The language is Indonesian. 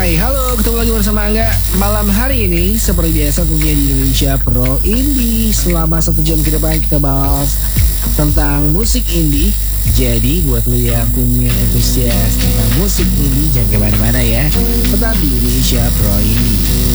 Hai, halo, ketemu lagi bersama Angga. Malam hari ini seperti biasa tentunya di Indonesia Pro Indie. Selama 1 jam ke depan kita bahas tentang musik indie. Jadi buat lu yang punya antusias tentang musik indie, jangan kemana-mana ya. Tetap di Indonesia Pro Indie.